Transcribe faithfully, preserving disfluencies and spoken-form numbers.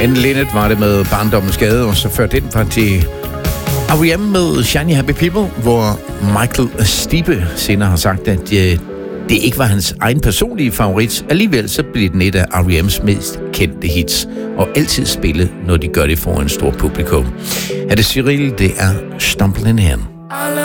Anne Linnet var det med Barndommens Gade, og så før den var det R E M med Shiny Happy People, hvor Michael Stipe senere har sagt, at det, det ikke var hans egen personlige favorit. Alligevel så blev den et af R E M's mest kendte hits, og altid spillet, når de gør det for en stor publikum. Er det Cyril, det er Stumbling In.